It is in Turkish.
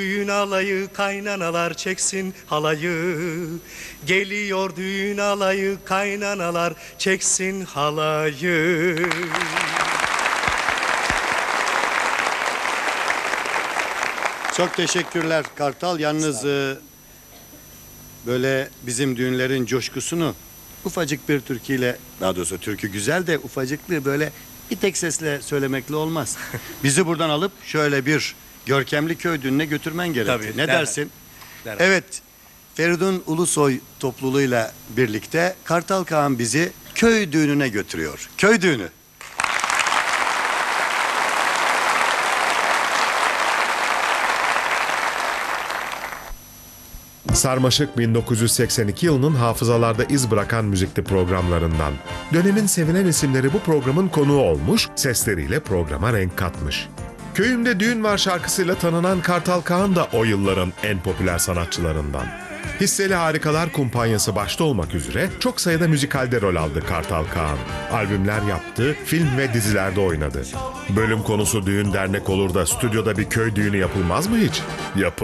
Düğün alayı kaynanalar çeksin halayı. Geliyor düğün alayı kaynanalar çeksin halayı. Çok teşekkürler Kartal. Yalnız böyle bizim düğünlerin coşkusunu ufacık bir türküyle, daha doğrusu türkü güzel de ufacıklı böyle bir tek sesle söylemekle olmaz. Bizi buradan alıp şöyle bir görkemli köy düğününe götürmen gerekir. Tabii, Ne derhal. dersin? Derhal. Evet, Feridun Ulusoy topluluğuyla birlikte Kartal Kaan bizi köy düğününe götürüyor. Köy düğünü. Sarmaşık 1982 yılının hafızalarda iz bırakan müzikli programlarından. Dönemin sevilen isimleri bu programın konuğu olmuş, sesleriyle programa renk katmış. Köyümde Düğün Var şarkısıyla tanınan Kartal Kaan da o yılların en popüler sanatçılarından. Hisseli Harikalar Kumpanyası başta olmak üzere çok sayıda müzikalde rol aldı Kartal Kaan. Albümler yaptı, film ve dizilerde oynadı. Bölüm konusu düğün dernek olur da stüdyoda bir köy düğünü yapılmaz mı hiç? Yapılır.